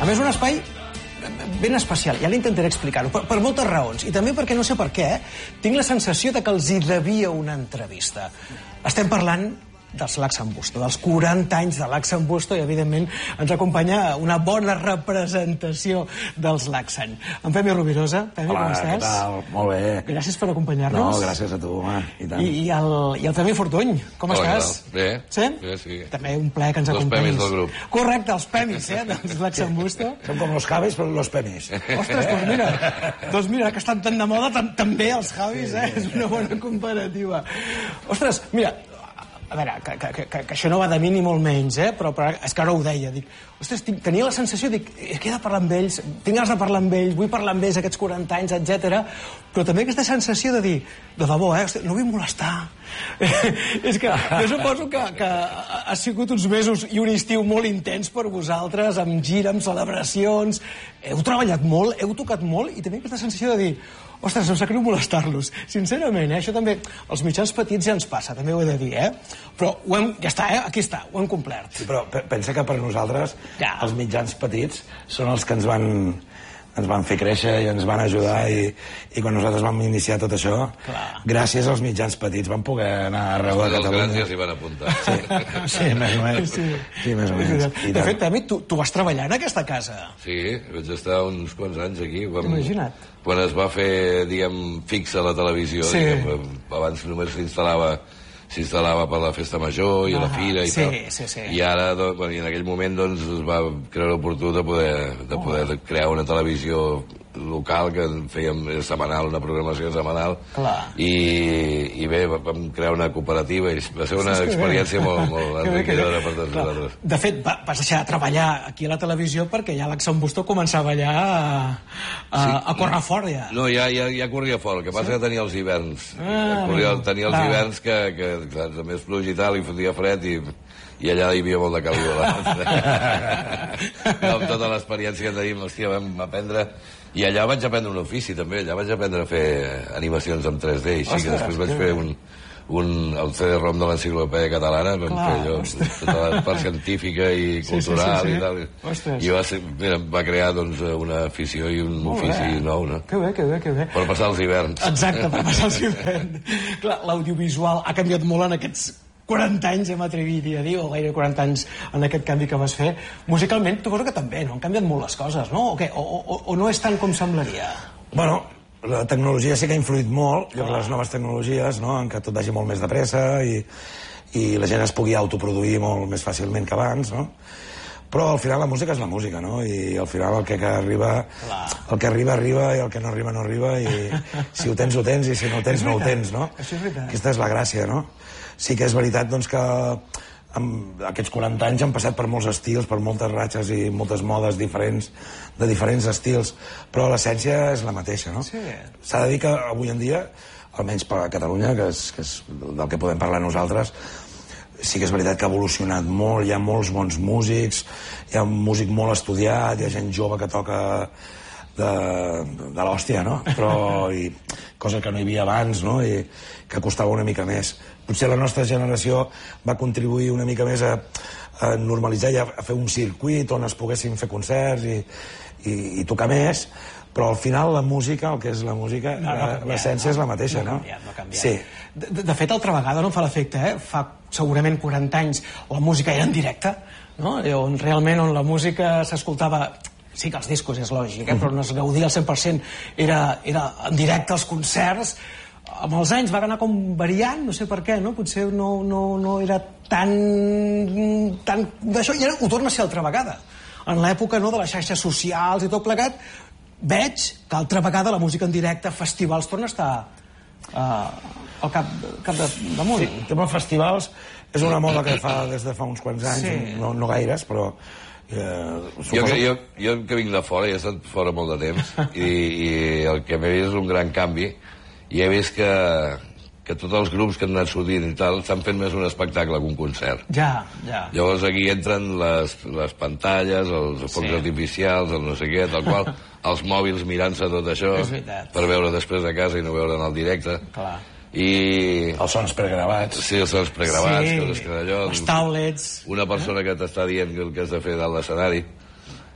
A més, un espai ben especial, ja l'intentaré explicar-ho, per moltes raons, i també perquè no sé per què, tinc la sensació de que els hi devia una entrevista. Estem parlant dels Lax'n'Busto, dels 40 anys de Lax'n'Busto, i evidentment ens acompanya una bona representació dels Lax'n. En Pemi Rovirosa. Pemi, com estàs? Hola, què tal? Molt bé. Gràcies per acompanyar-nos. No, gràcies a tu, home, i tant. I el Pemi Fortuny, com estàs? Bé. Sí? Sí. També un plaer que ens acompanyis. Els Pemis del grup. Correcte, els Pemis, dels Lax'n'Busto. Som com los Javis, però los Pemis. Ostres, doncs mira, que estan tan de moda, també els Javis, és una bona comparativa. Ostres, mira, a veure, que això no va de mi ni molt menys, però és que ara ho deia, dic, ostres, tenia la sensació, dic, he de parlar amb ells, tinc ganes de parlar amb ells, vull parlar amb ells aquests 40 anys, etc. Però també aquesta sensació de dir, de debò, hosti, no vull molestar. És que jo suposo que ha sigut uns mesos i un estiu molt intens per vosaltres, amb gira, amb celebracions, heu treballat molt, heu tocat molt, i també aquesta sensació de dir, ostres, em sap greu molestar-los. Sincerament, això també, els mitjans petits ja ens passa, també ho he de dir, Però ja està, aquí està, ho hem complert. Sí, però pensa que per nosaltres els mitjans petits són els que ens van fer créixer i ens van ajudar, i quan nosaltres vam iniciar tot això, gràcies als mitjans petits vam poder anar arreu de Catalunya. Els grans ja s'hi van apuntar. Sí, més o menys. Sí, més o menys. De fet, Temi, tu vas treballar en aquesta casa. Sí, vaig estar uns quants anys aquí. Imagina't. Quan es va fer, diguem, fixa a la televisió, abans només s'instal·lava per la festa major i a la fira i tal. I ara, i en aquell moment, doncs, es va creure oportú de poder crear una televisió local que fèiem setmanal, una programació setmanal, i bé, vam crear una cooperativa i va ser una experiència molt enriquidora per tots nosaltres. De fet, vas deixar de treballar aquí a la televisió perquè ja Lax'n'Busto començava ja a córrer fort, ja. No, ja corria fort, el que passa que tenia els hiverns. Tenia els hiverns que també és pluja i tal, i fotia fred, i allà hi havia molt de calor. Amb tota l'experiència que tenim, hòstia, vam aprendre. I allà vaig aprendre un ofici, també. Allà vaig aprendre a fer animacions en 3D, i així que després vaig fer el CD-ROM de l'Enciclopèdia Catalana, vam fer allò, tota la part científica i cultural i tal. I va crear una afició i un ofici nou, no? Que bé. Per passar els hiverns. Exacte, per passar els hiverns. Clar, l'audiovisual ha canviat molt en aquests 40 anys, m'atreviria a dir, o gairebé 40 anys en aquest canvi que vas fer. Musicalment, suposo que també, no? Han canviat molt les coses, no? O no és tant com semblaria? Bueno, la tecnologia sí que ha influït molt, les noves tecnologies, no?, en què tot vagi molt més de pressa i la gent es pugui autoproduir molt més fàcilment que abans, no? Però al final la música és la música, no? I al final el que arriba, arriba, i el que no arriba, no arriba, i si ho tens, i si no ho tens, no ho tens, no? Aquesta és la gràcia, no? Sí que és veritat, doncs, que aquests 40 anys han passat per molts estils, per moltes ratxes i moltes modes diferents, de diferents estils, però l'essència és la mateixa, no? S'ha de dir que avui en dia, almenys per a Catalunya, que és del que podem parlar nosaltres, sí que és veritat que ha evolucionat molt, hi ha molts bons músics, hi ha un músic molt estudiat, hi ha gent jove que toca de l'hòstia, no? Cosa que no hi havia abans, no? I que costava una mica més. Potser la nostra generació va contribuir una mica més a normalitzar i a fer un circuit on es poguessin fer concerts i tocar més, però al final la música, el que és la música, l'essència és la mateixa, no? No ha canviat. De fet, altra vegada no fa l'efecte, fa segurament 40 anys la música era en directe, no? Realment on la música s'escoltava... Sí que els discos és lògic, però no es gaudia al 100%, era en directe als concerts. Amb els anys va anar com variant, no sé per què, no? Potser no era tan d'això, i ara ho torna a ser altra vegada. En l'època de les xarxes socials i tot plegat, veig que altra vegada la música en directe, festivals, torna a estar al cap damunt. Sí, el tema festivals és una moda que fa des de fa uns quants anys, no gaires, però... Jo que vinc de fora, he estat fora molt de temps, i el que m'he vist és un gran canvi, i he vist que tots els grups que han anat sortint i tal estan fent més un espectacle que un concert. Ja. Llavors aquí entren les pantalles, els focs artificials, el no sé què, tal qual, els mòbils mirant-se tot això per veure després a casa i no veure en el directe. Clar. I... Els sons pregravats. Sí, els sons pregravats, coses que d'allò... Les taulets... Una persona que t'està dient el que has de fer dalt l'escenari,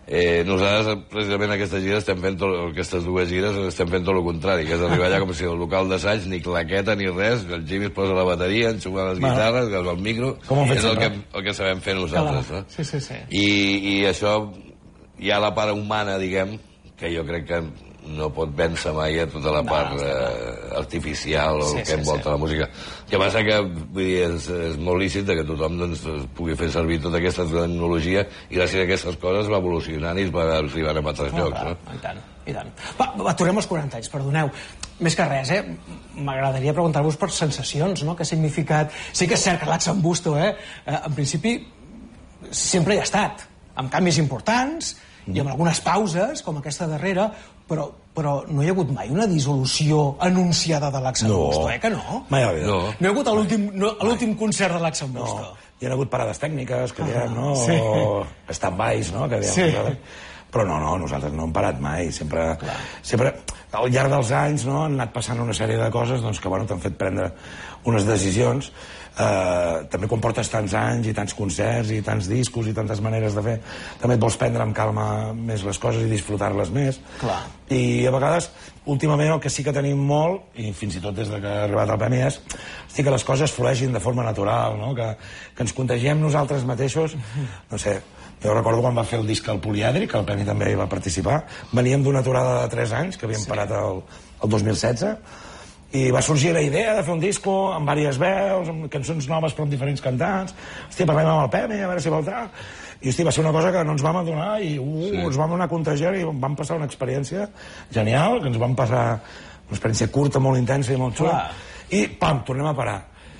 Nosaltres, precisament, aquestes gires aquestes dues gires estem fent tot el contrari, que és arribar allà com si el local d'assaig, ni claqueta ni res, el Jimmy es posa la bateria, enxuga les guitarres, el micro, és el que sabem fer nosaltres, no? Sí. I això hi ha la part humana, diguem, que jo crec que no pot vèncer mai a tota la part artificial o que envolta la música. El que passa que vull dir, és molt lícit que tothom pugui fer servir tota aquesta tecnologia i gràcies a aquestes coses va evolucionant i es va arribant a altres llocs. I tant. Va, tornem als 40 anys, perdoneu. Més que res, m'agradaria preguntar-vos per sensacions, no? Què ha significat... Sí que és cert que l'Axambusto, en principi, sempre hi ha estat, amb canvis importants i amb algunes pauses, com aquesta darrera, però no hi ha hagut mai una dissolució anunciada de l'Axambusto, que no? Mai ha hagut. No hi ha hagut l'últim concert de l'Axambusto. No, hi ha hagut parades tècniques, que diem, no? O stand-bys, no? Que diem, però no, nosaltres no hem parat mai. Sempre, al llarg dels anys, han anat passant una sèrie de coses que t'han fet prendre unes decisions. També quan portes tants anys i tants concerts i tants discos i tantes maneres de fer, també et vols prendre amb calma més les coses i disfrutar-les més. I a vegades, últimament, el que sí que tenim molt, i fins i tot des que ha arribat el Pemi, és que les coses flueixin de forma natural, que ens contagiem nosaltres mateixos. No sé, jo recordo quan va fer el disc al Polièdric, que el Pemi també hi va participar, veníem d'una aturada de 3 anys, que havíem parat el 2016, i va sorgir la idea de fer un disco amb diverses veus, amb cançons noves però amb diferents cantants. Hòstia, parlem amb el Pemi, a veure si vol tal. I hòstia, va ser una cosa que no ens vam adonar i ens vam anar a contagiar i vam passar una experiència genial, que ens vam passar una experiència curta, molt intensa i molt xula. I pam, tornem a parar.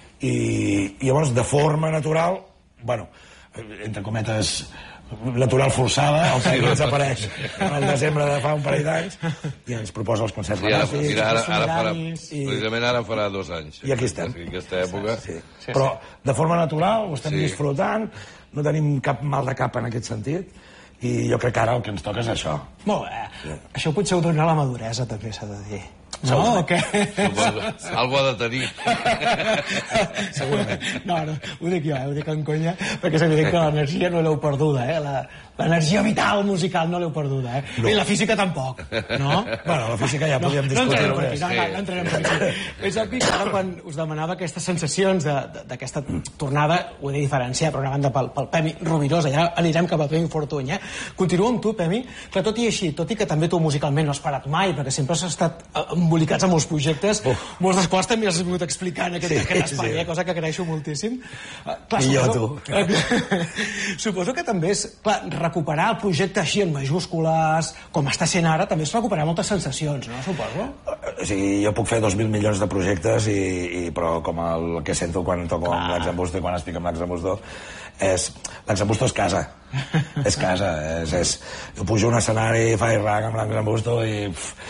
I llavors, de forma natural, bueno, entre cometes, natural forçada, el Pemi ens apareix el desembre de fa un parell d'anys i ens proposa els concerts gràfics. Precisament ara farà 2 anys. I aquí estem. En aquesta època. Però de forma natural, ho estem disfrutant, no tenim cap mal de cap en aquest sentit i jo crec que ara el que ens toca és això. Molt bé. Això potser ho dona la maduresa, també s'ha de dir. No, o què? Algo ha de tenir. Segurament. No, ho dic jo, ho dic en conya, perquè és evident que l'energia no l'heu perduda, l'energia vital musical no l'heu perduda, I la física tampoc, no? Bueno, la física ja podríem discutir. No entrarem per aquí. És obvi que ara quan us demanava aquestes sensacions d'aquesta tornada, ho he de diferenciar, per una banda pel Pemi Rovirós, allà anirem cap a Pemi Fortuny, Continuo amb tu, Pemi, que tot i així, tot i que també tu musicalment no has parat mai, perquè sempre has estat embolicats amb molts projectes, molts dels quals també has vingut explicant aquest espai, cosa que agraeixo moltíssim. I jo, tu. Suposo que també és, clar, recuperar el projecte així en majúscules, com està sent ara, també és recuperar moltes sensacions, no? Suposo? Sí, jo puc fer 2.000 milions de projectes, però com el que sento quan toco amb l'Axambusto i quan estic amb l'Axambusto, l'Axambusto és casa. És casa. Jo pujo a un escenari, faig rag amb l'Axambusto i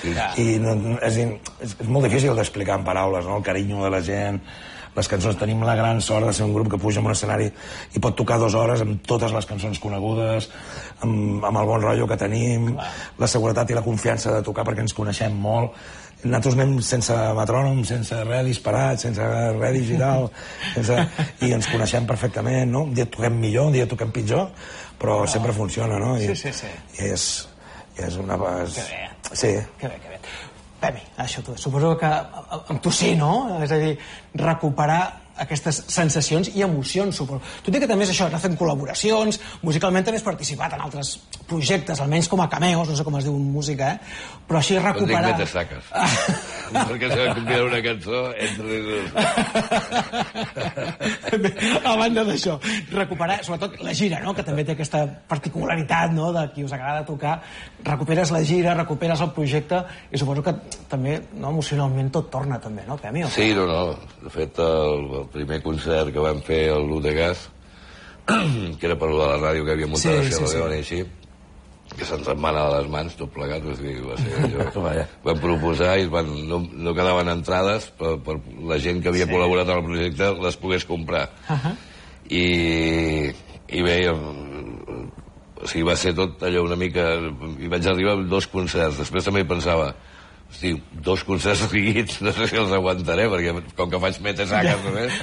és molt difícil d'explicar en paraules, no? El carinyo de la gent, les cançons. Tenim la gran sort de ser un grup que puja en un escenari i pot tocar 2 hores amb totes les cançons conegudes, amb el bon rotllo que tenim, la seguretat i la confiança de tocar perquè ens coneixem molt. Nosaltres anem sense metrònom, sense res disparat, sense res digital, i ens coneixem perfectament, no? Un dia toquem millor, un dia toquem pitjor, però sempre funciona, no? Sí. I és una... Que bé. Sí. Que bé. Pemi, això tu. Suposo que amb tu sí, no? És a dir, recuperar aquestes sensacions i emocions, suposo. Tot i que també és això, anar fent col·laboracions, musicalment també has participat en altres projectes, almenys com a cameos, no sé com es diu en música, però així recuperar... No dic metasaques. Perquè s'ha de convidar una cançó entre dos. A banda d'això, recuperar, sobretot la gira, no?, que també té aquesta particularitat, no?, de qui us agrada tocar, recuperes la gira, recuperes el projecte, i suposo que també, no, emocionalment tot torna també, no, Pemi? Sí, no. De fet, el primer concert que vam fer a l'Udegas, que era per la ràdio que havia muntat a Sierra Leone i així, que se'ns en va anar a les mans tot plegat, va ser allò. Vam proposar i no quedaven entrades per la gent que havia col·laborat en el projecte les pogués comprar. I bé, o sigui, va ser tot allò una mica... I vaig arribar a 2 concerts. Després també pensava, hosti, 2 concerts seguits, no sé si els aguantaré, perquè com que faig metesaques només...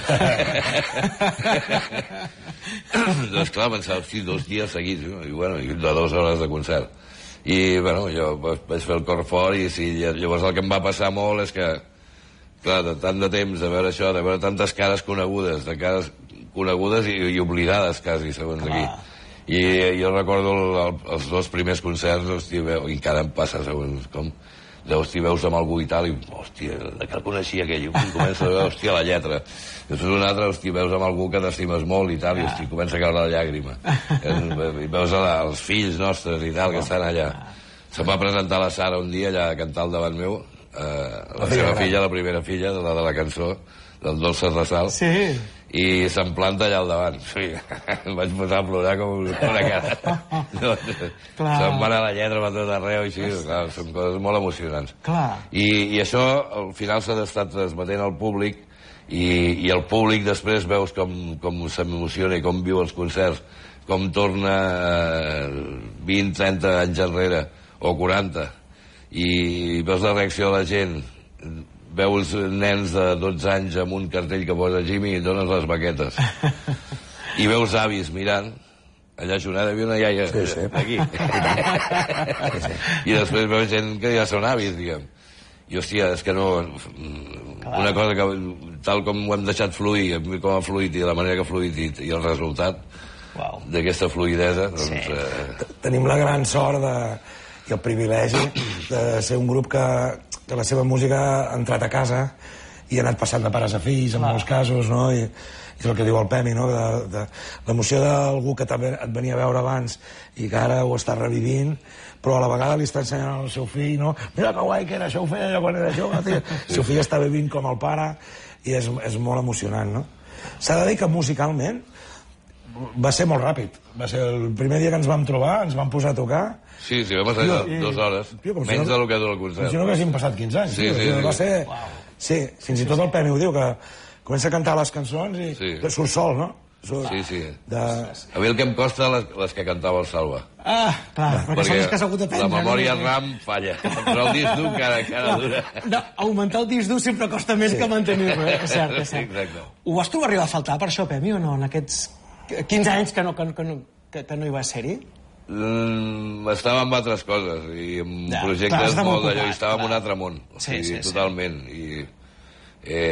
Doncs clar, pensava, hosti, 2 dies seguits, i bueno, de 2 hores de concert. I, bueno, jo vaig fer el cor fort, i sí, llavors el que em va passar molt és que, clar, de tant de temps, de veure això, de veure tantes cares conegudes, de cares conegudes i oblidades, quasi, segons aquí. I jo recordo els 2 primers concerts, hosti, i encara em passa, segons com... Hosti, veus amb algú i tal, i, hòstia, de que el coneixia aquell, i comença a veure, hòstia, la lletra. Després un altre, hosti, veus amb algú que t'estimes molt i tal, i, hosti, comença a caure la llàgrima. I veus els fills nostres i tal, que estan allà. Se'm va presentar la Sara un dia allà a cantar al davant meu, la seva filla, la primera filla, la de la cançó, del Dolces de Sal. Sí. I se'm planta allà al davant. Sí, em vaig posar a plorar com una cara. Se'm va anar la lletra per tot arreu, i sí, clar, són coses molt emocionants. I això, al final, s'ha d'estar transmetent al públic, i el públic després veus com s'emociona i com viu els concerts, com torna 20, 30 anys enrere, o 40, i veus la reacció de la gent, veus nens de 12 anys amb un cartell que posa Jimmy i dones les baquetes. I veus avis mirant, allà Jonada, hi havia una iaia aquí. I després veus gent que ja són avis, diguem. I, hòstia, és que no... Una cosa que, tal com ho hem deixat fluir, com ha fluït i de la manera que ha fluït i el resultat d'aquesta fluïdesa, doncs... Tenim la gran sort i el privilegi de ser un grup que la seva música ha entrat a casa i ha anat passant de pares a fills, en molts casos, no? I és el que diu el Pemi, no? L'emoció d'algú que també et venia a veure abans i que ara ho està revivint, però a la vegada li està ensenyant al seu fill, no? Mira que guai que era, això ho feia jo quan era jove, tio. El seu fill està vivint com el pare i és molt emocionant, no? S'ha de dir que musicalment va ser molt ràpid. Va ser el primer dia que ens vam trobar, ens vam posar a tocar. Sí, va passar 2 hores, menys del que dura el concert. Com si no haguéssim passat 15 anys. Va ser... Sí, fins i tot el Pemi ho diu, que comença a cantar les cançons i surt sol, no? Sí. A mi el que em costa les que cantava el Salva. Clar, perquè són les que has hagut d'aprendre. La memòria RAM falla, però el disc dur encara dura. No, augmentar el disc dur sempre costa més que mantenir-lo, és cert, és cert. Ho vas trobar arribar a faltar per això, Pemi, o no, en aquests 15 anys que no hi va ser-hi? Estava amb altres coses i en projectes molt d'allò, i estava en un altre món, totalment, i